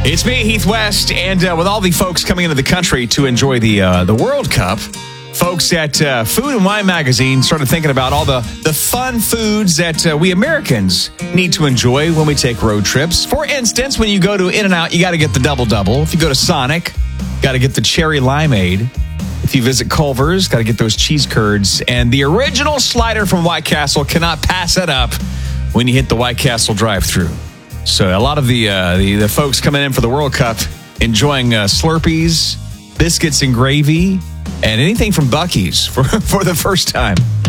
It's me, Heath West, and with all the folks coming into the country to enjoy the World Cup, folks at Food and Wine Magazine started thinking about all the fun foods that we Americans need to enjoy when we take road trips. For instance, when you go to In-N-Out, you got to get the double-double. If you go to Sonic, got to get the cherry limeade. If you visit Culver's, got to get those cheese curds. And the original slider from White Castle, cannot pass it up when you hit the White Castle drive-thru. So a lot of the folks coming in for the World Cup enjoying Slurpees, biscuits and gravy, and anything from Buc-ee's for the first time.